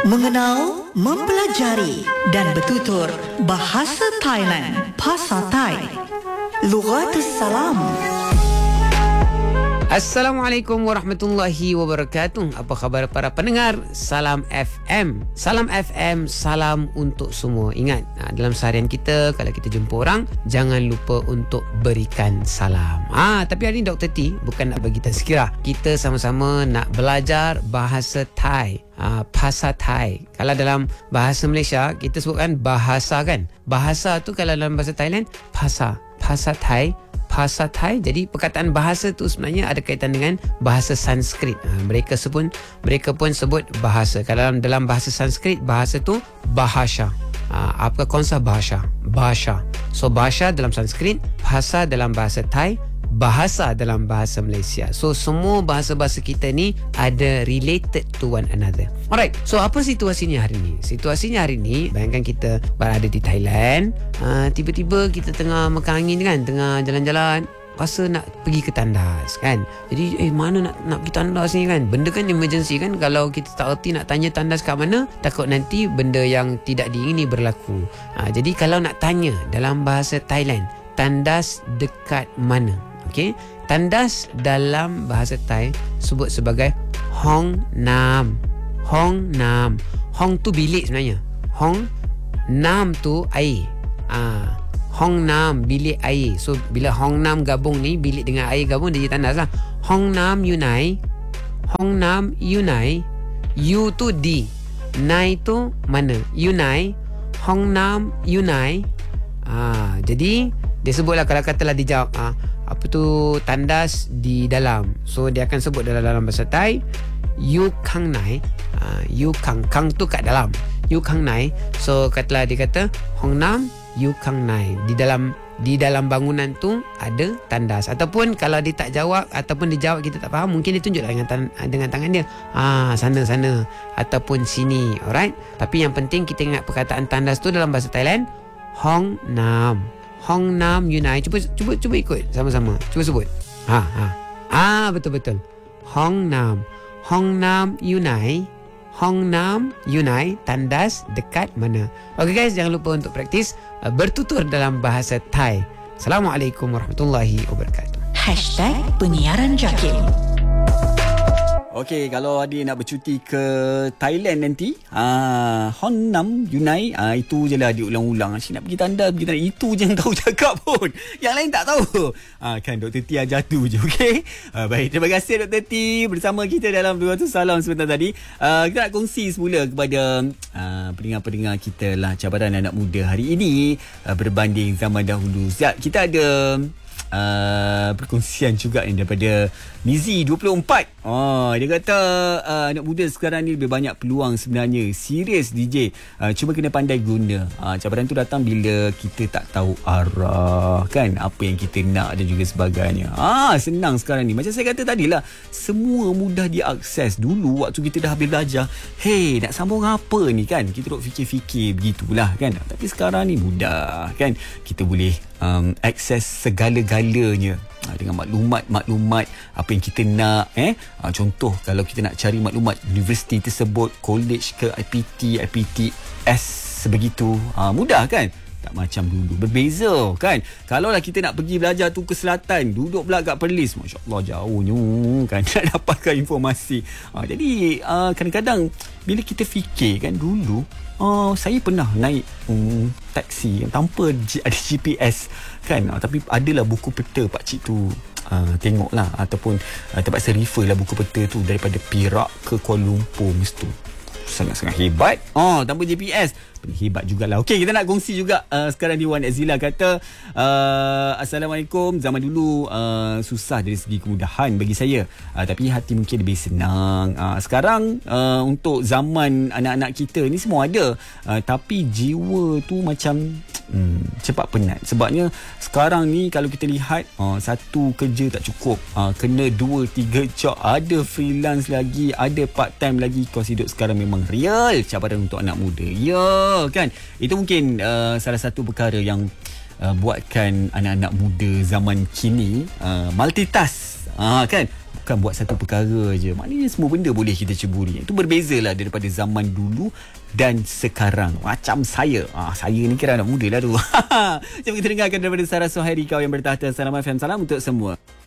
Mengenal, mempelajari dan bertutur bahasa Thailand, Phasa Thai. Lughatus Salam. Assalamualaikum warahmatullahi wabarakatuh. Apa khabar para pendengar Salam FM? Salam FM, salam untuk semua. Ingat, dalam seharian kita, kalau kita jumpa orang, jangan lupa untuk berikan salam. Tapi hari ni Dr. T bukan nak bagi tazkirah. Kita sama-sama nak belajar bahasa Thai. Phasa Thai. Kalau dalam bahasa Malaysia, kita sebutkan bahasa kan. Bahasa tu kalau dalam bahasa Thailand, Phasa Thai. Phasa Thai. Jadi perkataan bahasa tu sebenarnya ada kaitan dengan bahasa Sanskrit. Mereka pun sebut bahasa. Kalau dalam bahasa Sanskrit, bahasa tu bahasa. Apa konsep bahasa? Bahasa. So bahasa dalam Sanskrit, bahasa dalam bahasa Thai, bahasa dalam bahasa Malaysia. So semua bahasa-bahasa kita ni ada related to one another. Alright, so apa situasinya hari ni? Situasinya hari ni, bayangkan kita berada di Thailand, tiba-tiba kita tengah makan angin kan, tengah jalan-jalan, rasa nak pergi ke tandas kan. Jadi mana nak pergi tandas ni kan? Benda kan emergency kan. Kalau kita tak erti nak tanya tandas kat mana, takut nanti benda yang tidak diingini berlaku. Jadi kalau nak tanya dalam bahasa Thailand, tandas dekat mana? Okey, tandas dalam bahasa Thai sebut sebagai Hong Nam. Hong Nam. Hong tu bilik sebenarnya. Hong Nam tu air. Hong Nam, bilik air. So bila Hong Nam gabung ni, bilik dengan air gabung, dia jadi tandas lah. Hong Nam Yunai. Hong Nam Yunai. U tu di, Nai tu mana? Yunai. Hong Nam Yunai. Jadi dia sebutlah, kalau katalah dijawab apa tu tandas di dalam, so dia akan sebut dalam bahasa Thai Yu Kang Nai. Yu Kang tu kat dalam, Yu Kang Nai. So katalah dia kata Hong Nam Yu Kang Nai, di dalam bangunan tu ada tandas. Ataupun kalau dia tak jawab, ataupun dia jawab kita tak faham, mungkin dia tunjuklah dengan tangan dia, sana ataupun sini. Alright, tapi yang penting kita ingat perkataan tandas tu dalam bahasa Thailand Hong Nam. Hong Nam Yunai. Cuba ikut sama-sama. Cuba sebut. Betul. Hong Nam. Hong Nam Yunai. Hong Nam Yunai, tandas dekat mana? Okey guys, jangan lupa untuk praktis bertutur dalam bahasa Thai. Assalamualaikum warahmatullahi wabarakatuh. #Penyiaran Jakim. Okey, kalau adik nak bercuti ke Thailand nanti, Hon Nam Yunai, itu je lah adik ulang-ulang. Asyik nak pergi tandas, itu je yang tahu cakap pun. Yang lain tak tahu. Kan Dr. T ajar tu je, okey? Baik, terima kasih Dr. T bersama kita dalam 200 Salam sebentar tadi. Kita nak kongsi semula kepada pendengar-pendengar kita lah, cabaran anak muda hari ini berbanding zaman dahulu. Kita ada perkongsian juga ni daripada Mizi 24. Dia kata anak muda sekarang ni lebih banyak peluang sebenarnya. Serius DJ, cuma kena pandai guna. Cabaran tu datang bila kita tak tahu arah kan, apa yang kita nak dan juga sebagainya. Senang sekarang ni. Macam saya kata tadilah, semua mudah diakses. Dulu waktu kita dah habis belajar, nak sambung apa ni kan, kita duk fikir-fikir begitulah kan. Tapi sekarang ni mudah kan, kita boleh akses segala-galanya dengan maklumat apa yang kita nak. Contoh, kalau kita nak cari maklumat universiti tersebut, college ke IPTS sebegitu, mudah kan. Tak macam dulu, berbeza kan. Kalau lah kita nak pergi belajar tu ke selatan, duduk pula kat Perlis, Masya Allah jauhnya kan, nak dapatkan informasi. Jadi kadang-kadang bila kita fikir kan, dulu saya pernah naik taksi tanpa ada GPS kan, tapi adalah buku peta pakcik tu tengoklah, ataupun terpaksa refer lah buku peta tu daripada Perak ke Kuala Lumpur. Mesti sangat-sangat hebat. Tanpa GPS hebat jugalah. Okey, kita nak kongsi juga sekarang di Wan Azila kata Assalamualaikum. Zaman dulu susah dari segi kemudahan bagi saya, tapi hati mungkin lebih senang. Sekarang untuk zaman anak-anak kita ni semua ada, tapi jiwa tu macam cepat penat. Sebabnya sekarang ni kalau kita lihat, satu kerja tak cukup, kena 2-3 job, ada freelance lagi, ada part time lagi. Kos hidup sekarang memang real cabaran untuk anak muda. Kan, itu mungkin salah satu perkara yang buatkan anak-anak muda zaman kini multitask, kan. bukan buat satu perkara je. Maknanya semua benda boleh kita ceburi. Itu berbezalah daripada zaman dulu dan sekarang. Macam saya. Saya ni kira anak muda lah tu. Jom kita dengarkan daripada Sarah Suhairi, kau yang bertahta. Salam FM, salam untuk semua.